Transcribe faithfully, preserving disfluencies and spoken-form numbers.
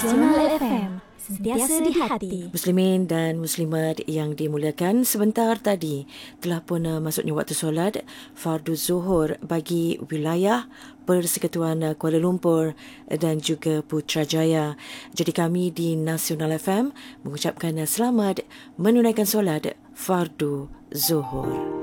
Nasional F M, sentiasa di hati. Muslimin dan muslimat yang dimuliakan, sebentar tadi telah pun uh, masuknya waktu solat fardu zuhur bagi wilayah Persekutuan Kuala Lumpur dan juga Putrajaya. Jadi kami di Nasional F M mengucapkan selamat menunaikan solat fardu zuhur.